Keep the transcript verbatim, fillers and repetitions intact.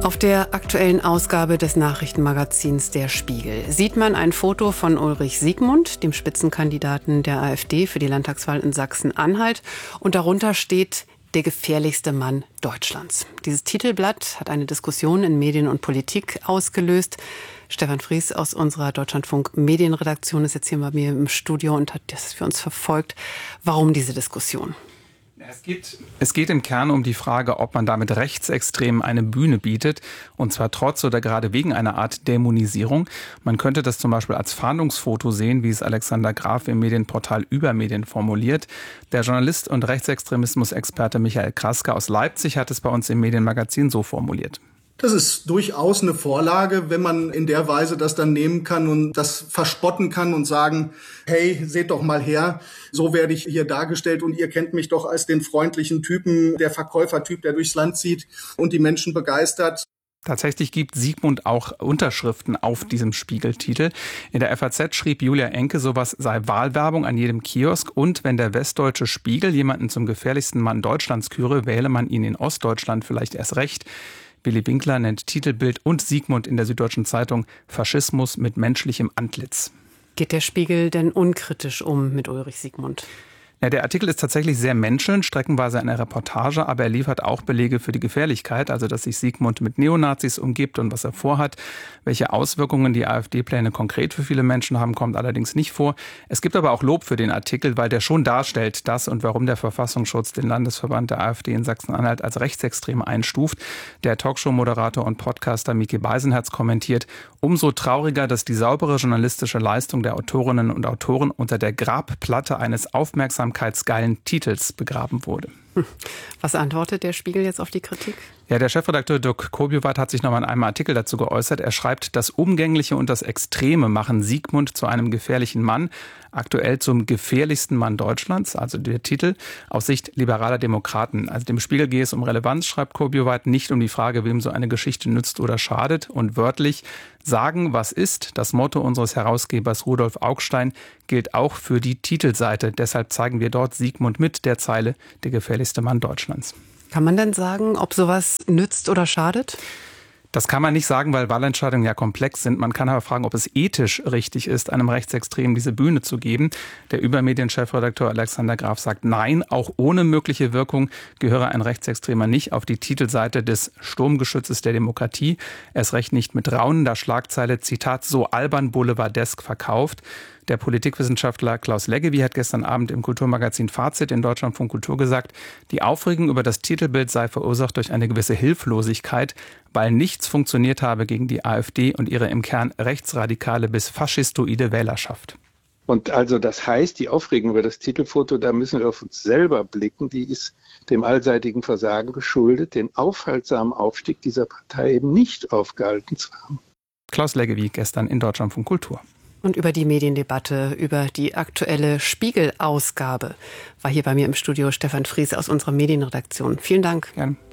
Auf der aktuellen Ausgabe des Nachrichtenmagazins Der Spiegel sieht man ein Foto von Ulrich Siegmund, dem Spitzenkandidaten der AfD für die Landtagswahl in Sachsen-Anhalt. Und darunter steht: Der gefährlichste Mann Deutschlands. Dieses Titelblatt hat eine Diskussion in Medien und Politik ausgelöst. Stefan Fries aus unserer Deutschlandfunk-Medienredaktion ist jetzt hier bei mir im Studio und hat das für uns verfolgt. Warum diese Diskussion? Es geht, es geht im Kern um die Frage, ob man damit Rechtsextremen eine Bühne bietet, und zwar trotz oder gerade wegen einer Art Dämonisierung. Man könnte das zum Beispiel als Fahndungsfoto sehen, wie es Alexander Graf im Medienportal Übermedien formuliert. Der Journalist und Rechtsextremismus-Experte Michael Kraske aus Leipzig hat es bei uns im Medienmagazin so formuliert. Das ist durchaus eine Vorlage, wenn man in der Weise das dann nehmen kann und das verspotten kann und sagen, hey, seht doch mal her, so werde ich hier dargestellt und ihr kennt mich doch als den freundlichen Typen, der Verkäufertyp, der durchs Land zieht und die Menschen begeistert. Tatsächlich gibt Siegmund auch Unterschriften auf diesem Spiegeltitel. In der F A Z schrieb Julia Enke, sowas sei Wahlwerbung an jedem Kiosk, und wenn der Westdeutsche Spiegel jemanden zum gefährlichsten Mann Deutschlands küre, wähle man ihn in Ostdeutschland vielleicht erst recht. Willi Winkler nennt Titelbild und Siegmund in der Süddeutschen Zeitung Faschismus mit menschlichem Antlitz. Geht der Spiegel denn unkritisch um mit Ulrich Siegmund? Ja, der Artikel ist tatsächlich sehr menschelnd, streckenweise eine Reportage, aber er liefert auch Belege für die Gefährlichkeit, also dass sich Siegmund mit Neonazis umgibt und was er vorhat. Welche Auswirkungen die AfD-Pläne konkret für viele Menschen haben, kommt allerdings nicht vor. Es gibt aber auch Lob für den Artikel, weil der schon darstellt, dass und warum der Verfassungsschutz den Landesverband der AfD in Sachsen-Anhalt als rechtsextrem einstuft. Der Talkshow-Moderator und Podcaster Micky Beisenherz kommentiert: Umso trauriger, dass die saubere journalistische Leistung der Autorinnen und Autoren unter der Grabplatte eines aufmerksamkeitsgeilen Titels begraben wurde. Was antwortet der Spiegel jetzt auf die Kritik? Ja, der Chefredakteur Dirk Kobiewat hat sich noch mal in einem Artikel dazu geäußert. Er schreibt, das Umgängliche und das Extreme machen Siegmund zu einem gefährlichen Mann, aktuell zum gefährlichsten Mann Deutschlands, also der Titel, aus Sicht liberaler Demokraten. Also dem Spiegel gehe es um Relevanz, schreibt Kobiewat, nicht um die Frage, wem so eine Geschichte nützt oder schadet. Und wörtlich: Sagen, was ist, das Motto unseres Herausgebers Rudolf Augstein, gilt auch für die Titelseite. Deshalb zeigen wir dort Siegmund mit der Zeile: Der gefährlichste Mann Deutschlands. Kann man denn sagen, ob sowas nützt oder schadet? Das kann man nicht sagen, weil Wahlentscheidungen ja komplex sind. Man kann aber fragen, ob es ethisch richtig ist, einem Rechtsextremen diese Bühne zu geben. Der Übermedien-Chefredakteur Alexander Graf sagt nein, auch ohne mögliche Wirkung gehöre ein Rechtsextremer nicht auf die Titelseite des Sturmgeschützes der Demokratie. Erst recht nicht mit raunender Schlagzeile, Zitat, so albern boulevardesk verkauft. Der Politikwissenschaftler Klaus Leggevi hat gestern Abend im Kulturmagazin Fazit in Deutschlandfunk Kultur gesagt, die Aufregung über das Titelbild sei verursacht durch eine gewisse Hilflosigkeit, weil nichts funktioniert habe gegen die AfD und ihre im Kern rechtsradikale bis faschistoide Wählerschaft. Und also das heißt, die Aufregung über das Titelfoto, da müssen wir auf uns selber blicken, die ist dem allseitigen Versagen geschuldet, den aufhaltsamen Aufstieg dieser Partei eben nicht aufgehalten zu haben. Klaus Leggevi gestern in Deutschlandfunk Kultur. Und über die Mediendebatte, über die aktuelle Spiegel-Ausgabe war hier bei mir im Studio Stefan Fries aus unserer Medienredaktion. Vielen Dank. Gerne.